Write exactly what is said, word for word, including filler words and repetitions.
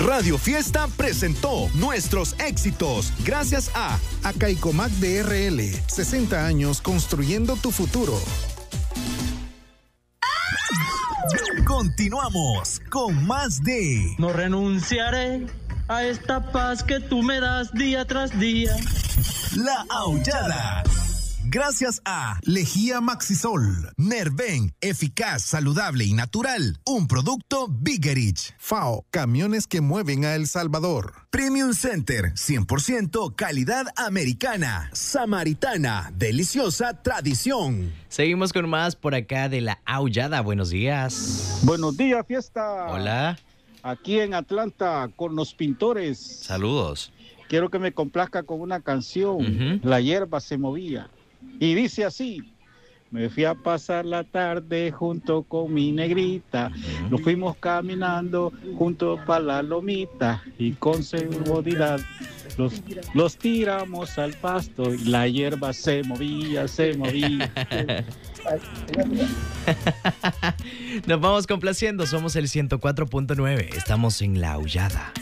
Radio Fiesta presentó nuestros éxitos gracias a Acaicomac de R L, sesenta años construyendo tu futuro. Continuamos con más de No renunciaré a esta paz que tú me das día tras día. La Aullada. Gracias a Lejía Maxisol, Nerven, eficaz, saludable y natural. Un producto Biggerich. FAO, camiones que mueven a El Salvador. Premium Center, cien por ciento calidad americana. Samaritana, deliciosa tradición. Seguimos con más por acá de La Aullada. Buenos días. Buenos días, Fiesta. Hola. Aquí en Atlanta con los pintores. Saludos. Quiero que me complazca con una canción. Uh-huh. La hierba se movía. Y dice así: me fui a pasar la tarde junto con mi negrita. Uh-huh. Nos fuimos caminando junto para la lomita y con seguridad los, los tiramos al pasto y la hierba se movía, se movía. Nos vamos complaciendo. Somos el ciento cuatro punto nueve. Estamos en La Aullada.